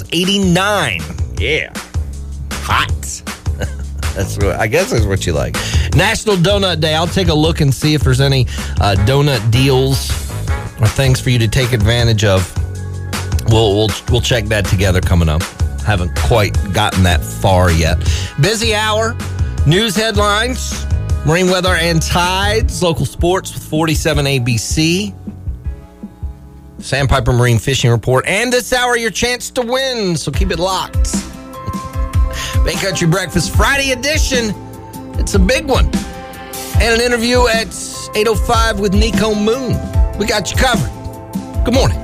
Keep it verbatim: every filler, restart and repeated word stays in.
is eighty-nine. Yeah. Hot. That's what, I guess that's what you like. National Donut Day. I'll take a look and see if there's any uh, donut deals or things for you to take advantage of. We'll, we'll, we'll check that together coming up. Haven't quite gotten that far yet. Busy hour. News headlines. Marine weather and tides. Local sports with forty-seven A B C. Sandpiper Marine Fishing Report. And this hour, your chance to win. So keep it locked. Bay Country Breakfast Friday edition. It's a big one. And an interview at eight oh five with Nico Moon. We got you covered. Good morning.